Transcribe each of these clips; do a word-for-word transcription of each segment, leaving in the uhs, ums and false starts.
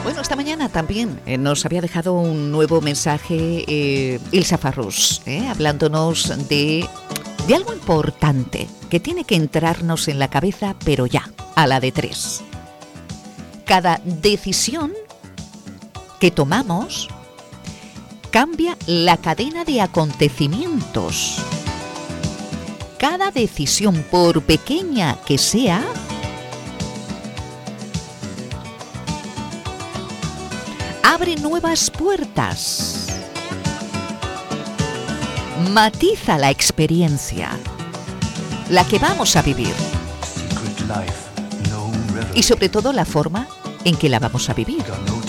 Bueno, esta mañana también eh, nos había dejado un nuevo mensaje eh, Ilsa Farrús, eh, hablándonos de, de algo importante que tiene que entrarnos en la cabeza, pero ya, a la de tres. Cada decisión que tomamos cambia la cadena de acontecimientos. Cada decisión, por pequeña que sea, abre nuevas puertas, matiza la experiencia, la que vamos a vivir, y sobre todo la forma en que la vamos a vivir.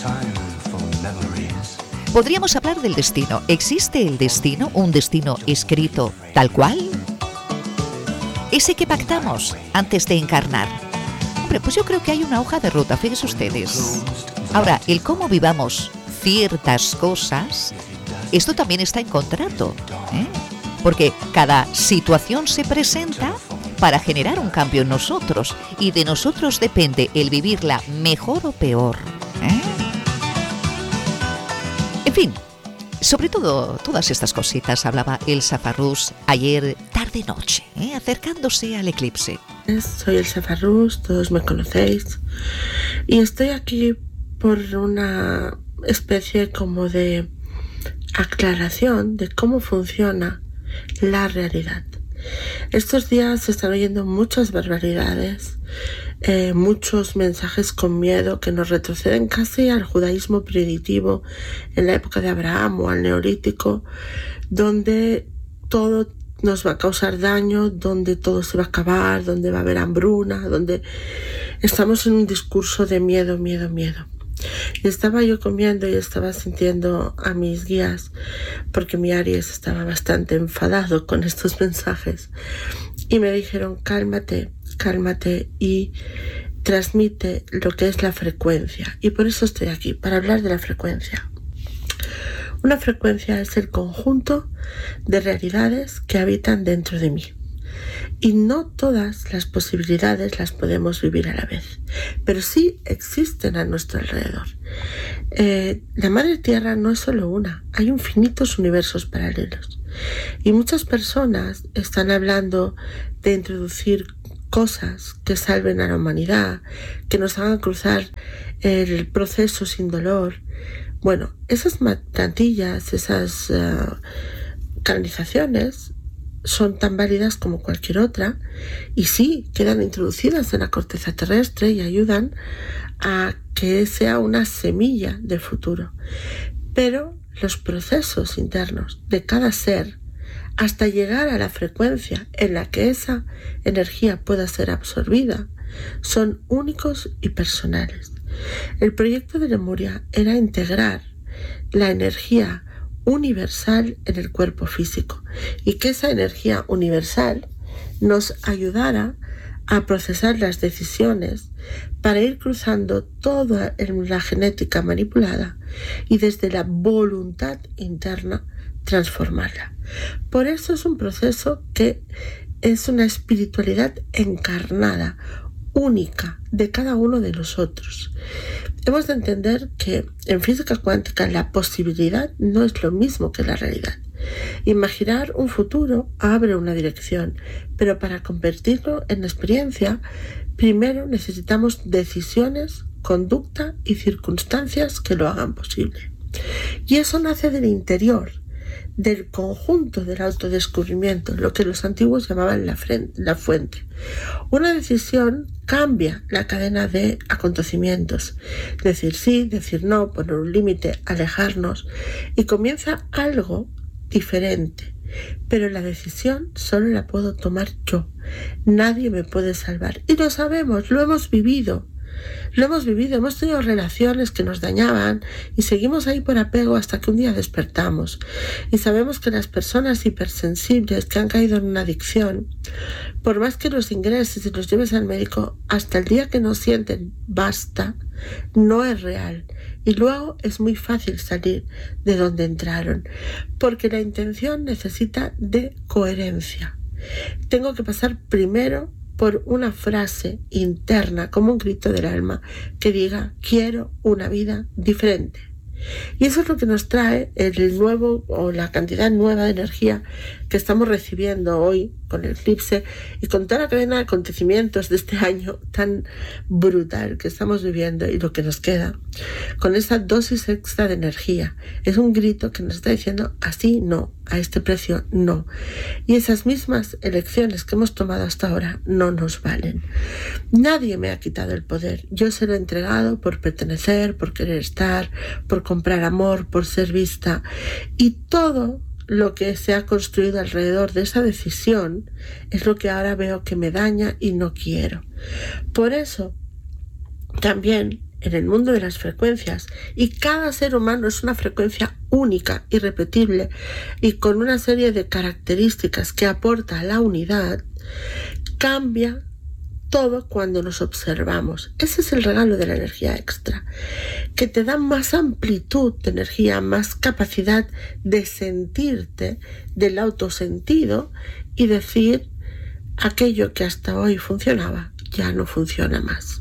Podríamos hablar del destino. ¿Existe el destino, un destino escrito tal cual? Ese que pactamos antes de encarnar. Hombre, pues yo creo que hay una hoja de ruta, fíjense ustedes. Ahora, el cómo vivamos ciertas cosas, esto también está en contrato, ¿eh? Porque cada situación se presenta para generar un cambio en nosotros, y de nosotros depende el vivirla mejor o peor, ¿eh? En fin, sobre todo todas estas cositas hablaba Ilsa Farrús ayer tarde-noche, ¿eh? acercándose al eclipse. Soy Ilsa Farrús, todos me conocéis, y estoy aquí por una especie como de aclaración de cómo funciona la realidad. Estos días se están oyendo muchas barbaridades, eh, muchos mensajes con miedo que nos retroceden casi al judaísmo primitivo en la época de Abraham o al neolítico, donde todo nos va a causar daño, donde todo se va a acabar, donde va a haber hambruna, donde estamos en un discurso de miedo, miedo, miedo. Y estaba yo comiendo y estaba sintiendo a mis guías, porque mi Aries estaba bastante enfadado con estos mensajes, y me dijeron: cálmate, cálmate y transmite lo que es la frecuencia. Y por eso estoy aquí, para hablar de la frecuencia. Una frecuencia es el conjunto de realidades que habitan dentro de mí. Y no todas las posibilidades las podemos vivir a la vez, pero sí existen a nuestro alrededor. Eh, la Madre Tierra no es solo una, hay infinitos universos paralelos. Y muchas personas están hablando de introducir cosas que salven a la humanidad, que nos hagan cruzar el proceso sin dolor. Bueno, esas plantillas, esas uh, canalizaciones son tan válidas como cualquier otra, y sí, quedan introducidas en la corteza terrestre y ayudan a que sea una semilla de futuro. Pero los procesos internos de cada ser, hasta llegar a la frecuencia en la que esa energía pueda ser absorbida, son únicos y personales. El proyecto de Lemuria era integrar la energía universal en el cuerpo físico, y que esa energía universal nos ayudara a procesar las decisiones para ir cruzando toda la genética manipulada y desde la voluntad interna transformarla. Por eso es un proceso que es una espiritualidad encarnada, única de cada uno de nosotros. Hemos de entender que en física cuántica la posibilidad no es lo mismo que la realidad. Imaginar un futuro abre una dirección, pero para convertirlo en experiencia, primero necesitamos decisiones, conducta y circunstancias que lo hagan posible. Y eso nace del interior, del conjunto del autodescubrimiento, lo que los antiguos llamaban la, la fuente. Una decisión cambia la cadena de acontecimientos. Decir sí, decir no, poner un límite, alejarnos, y comienza algo diferente. Pero la decisión solo la puedo tomar yo. Nadie me puede salvar. Y lo sabemos, lo hemos vivido. Lo hemos vivido, hemos tenido relaciones que nos dañaban y seguimos ahí por apego hasta que un día despertamos. Y sabemos que las personas hipersensibles que han caído en una adicción, por más que los ingreses y los lleves al médico, hasta el día que no sienten basta, no es real. Y luego es muy fácil salir de donde entraron, porque la intención necesita de coherencia. Tengo que pasar primero por una frase interna, como un grito del alma, que diga, quiero una vida diferente. Y eso es lo que nos trae el nuevo o la cantidad nueva de energía que estamos recibiendo hoy con el eclipse y con toda la cadena de acontecimientos de este año tan brutal que estamos viviendo y lo que nos queda. Con esa dosis extra de energía. Es un grito que nos está diciendo así no, a este precio no. Y esas mismas elecciones que hemos tomado hasta ahora no nos valen. Nadie me ha quitado el poder. Yo se lo he entregado por pertenecer, por querer estar, por comprar amor, por ser vista. Y todo lo que se ha construido alrededor de esa decisión es lo que ahora veo que me daña y no quiero. Por eso, también en el mundo de las frecuencias, y cada ser humano es una frecuencia única, irrepetible, y con una serie de características que aporta a la unidad, cambia todo cuando nos observamos. Ese es el regalo de la energía extra, que te da más amplitud de energía, más capacidad de sentirte, del autosentido y decir aquello que hasta hoy funcionaba, ya no funciona más.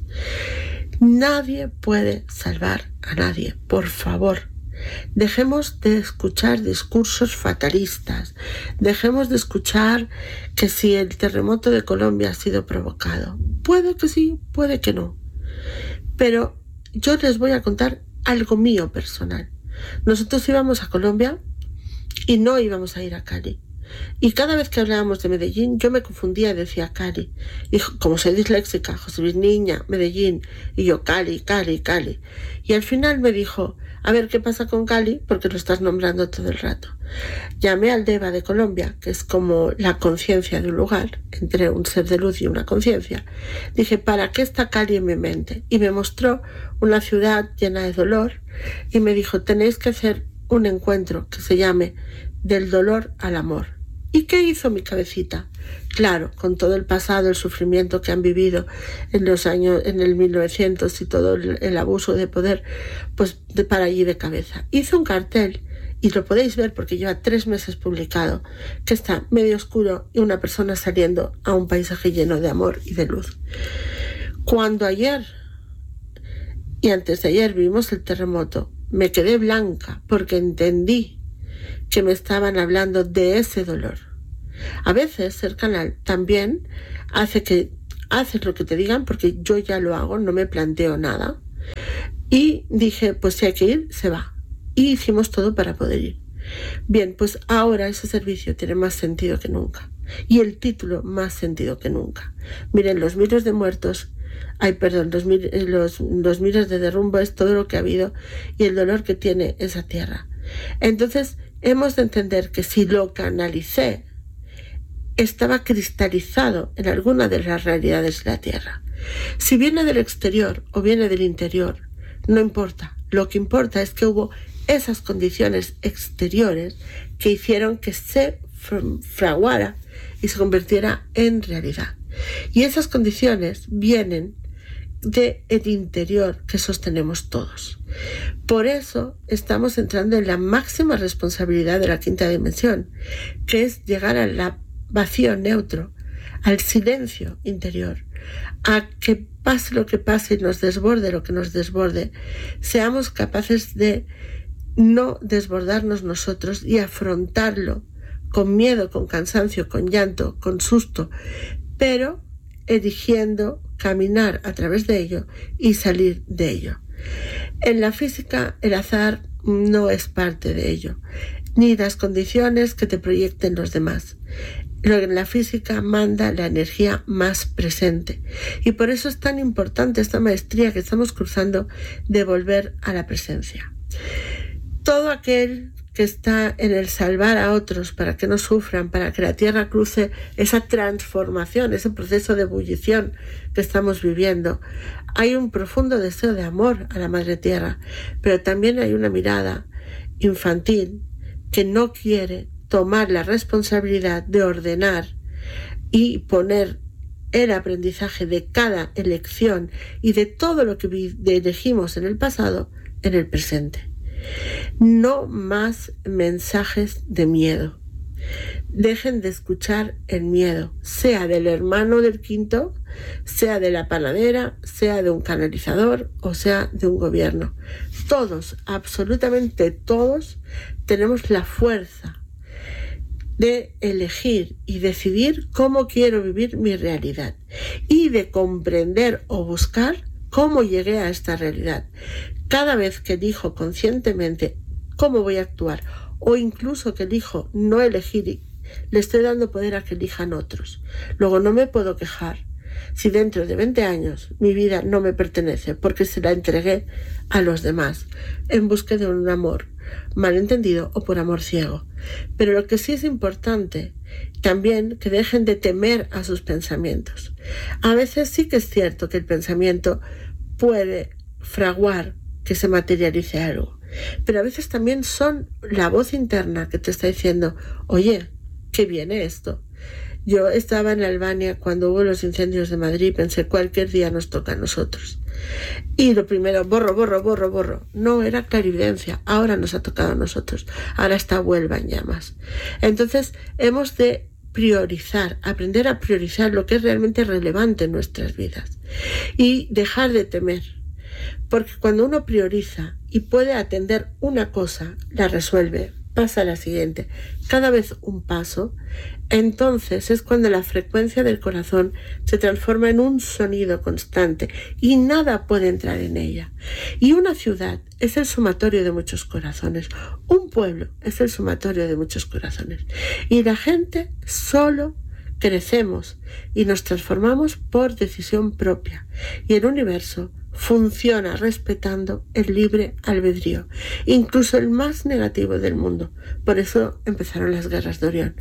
Nadie puede salvar a nadie, por favor. Dejemos de escuchar discursos fatalistas, dejemos de escuchar que si el terremoto de Colombia ha sido provocado. Puede que sí, puede que no. Pero yo les voy a contar algo mío personal. Nosotros íbamos a Colombia y no íbamos a ir a Cali. Y cada vez que hablábamos de Medellín, yo me confundía y decía Cali. Y como soy disléxica, José Luis Niña, Medellín, y yo Cali, Cali, Cali. Y al final me dijo, a ver qué pasa con Cali, porque lo estás nombrando todo el rato. Llamé al Deva de Colombia, que es como la conciencia de un lugar, entre un ser de luz y una conciencia. Dije, ¿para qué está Cali en mi mente? Y me mostró una ciudad llena de dolor y me dijo, tenéis que hacer un encuentro que se llame Del dolor al amor. ¿Y qué hizo mi cabecita? Claro, con todo el pasado, el sufrimiento que han vivido en los años, en el mil novecientos y todo el, el abuso de poder, pues de para allí de cabeza. Hizo un cartel, y lo podéis ver porque lleva tres meses publicado, que está medio oscuro y una persona saliendo a un paisaje lleno de amor y de luz. Cuando ayer y antes de ayer vimos el terremoto, me quedé blanca porque entendí que me estaban hablando de ese dolor. A veces ser canal también hace que haces lo que te digan, porque yo ya lo hago, no me planteo nada. Y dije, pues si hay que ir, se va. Y hicimos todo para poder ir. Bien, pues ahora ese servicio tiene más sentido que nunca. Y el título más sentido que nunca. Miren, los miles de muertos, ay, perdón, los, los, los miles de derrumbos es todo lo que ha habido y el dolor que tiene esa tierra. Entonces, hemos de entender que si lo canalicé, estaba cristalizado en alguna de las realidades de la Tierra. Si viene del exterior o viene del interior, no importa. Lo que importa es que hubo esas condiciones exteriores que hicieron que se fraguara y se convirtiera en realidad. Y esas condiciones vienen del interior que sostenemos todos. Por eso estamos entrando en la máxima responsabilidad de la quinta dimensión, que es llegar al vacío neutro, al silencio interior, a que pase lo que pase y nos desborde lo que nos desborde, seamos capaces de no desbordarnos nosotros y afrontarlo con miedo, con cansancio, con llanto, con susto, pero eligiendo caminar a través de ello y salir de ello. En la física, el azar no es parte de ello, ni las condiciones que te proyecten los demás. En la física manda la energía más presente. Y por eso es tan importante esta maestría que estamos cruzando de volver a la presencia. Todo aquel que está en el salvar a otros para que no sufran, para que la Tierra cruce esa transformación, ese proceso de ebullición que estamos viviendo. Hay un profundo deseo de amor a la Madre Tierra, pero también hay una mirada infantil que no quiere tomar la responsabilidad de ordenar y poner el aprendizaje de cada elección y de todo lo que elegimos en el pasado en el presente. No más mensajes de miedo. Dejen de escuchar el miedo, sea del hermano del quinto, sea de la panadera, sea de un canalizador o sea de un gobierno. Todos, absolutamente todos, tenemos la fuerza de elegir y decidir cómo quiero vivir mi realidad y de comprender o buscar cómo llegué a esta realidad. Cada vez que elijo conscientemente cómo voy a actuar o incluso que elijo no elegir, le estoy dando poder a que elijan otros. Luego no me puedo quejar si dentro de veinte años mi vida no me pertenece porque se la entregué a los demás en busca de un amor malentendido o por amor ciego. Pero lo que sí es importante también que dejen de temer a sus pensamientos. A veces sí que es cierto que el pensamiento puede fraguar que se materialice algo, pero a veces también son la voz interna que te está diciendo, oye, ¿qué viene esto? Yo estaba en Albania cuando hubo los incendios de Madrid, pensé, cualquier día nos toca a nosotros. Y lo primero, borro, borro, borro, borro. No, era clarividencia, ahora nos ha tocado a nosotros, ahora está Huelva en llamas. Entonces hemos de priorizar, aprender a priorizar lo que es realmente relevante en nuestras vidas y dejar de temer. Porque cuando uno prioriza y puede atender una cosa, la resuelve, pasa a la siguiente, cada vez un paso, entonces es cuando la frecuencia del corazón se transforma en un sonido constante y nada puede entrar en ella. Y una ciudad es el sumatorio de muchos corazones, un pueblo es el sumatorio de muchos corazones. Y la gente solo crecemos y nos transformamos por decisión propia. Y el universo funciona respetando el libre albedrío, incluso el más negativo del mundo. Por eso empezaron las guerras de Orión.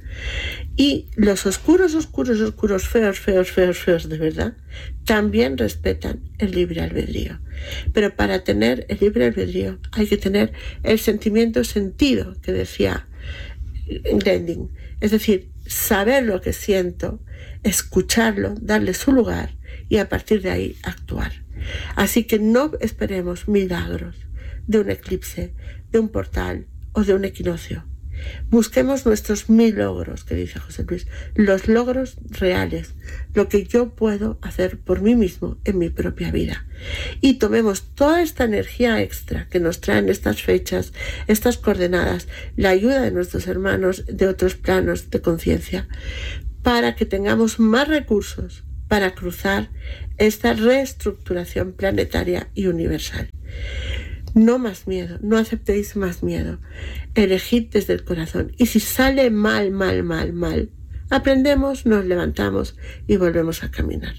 Y los oscuros, oscuros, oscuros, feos, feos, feos, feos de verdad, también respetan el libre albedrío. Pero para tener el libre albedrío hay que tener el sentimiento sentido que decía Grending. Es decir, saber lo que siento, escucharlo, darle su lugar y a partir de ahí actuar. Así que no esperemos milagros de un eclipse, de un portal o de un equinoccio. Busquemos nuestros mil logros, que dice José Luis, los logros reales, lo que yo puedo hacer por mí mismo en mi propia vida. Y tomemos toda esta energía extra que nos traen estas fechas, estas coordenadas, la ayuda de nuestros hermanos de otros planos de conciencia, para que tengamos más recursos para cruzar esta reestructuración planetaria y universal. No más miedo, no aceptéis más miedo. Elegid desde el corazón. Y si sale mal, mal, mal, mal, aprendemos, nos levantamos y volvemos a caminar.